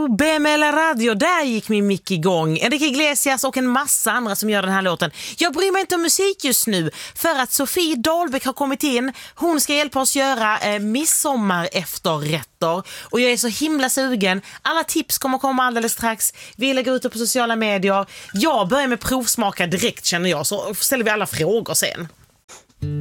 BML Radio, där gick min mick igång. Enrique Iglesias och en massa andra som gör den här låten. Jag bryr mig inte om musik just nu för att Sofie Dahlbeck har kommit in. Hon ska hjälpa oss göra midsommar efterrätter och jag är så himla sugen. Alla tips kommer komma alldeles strax. Vi lägger ut det på sociala medier. Jag börjar med provsmaka direkt, känner jag, så ställer vi alla frågor sen.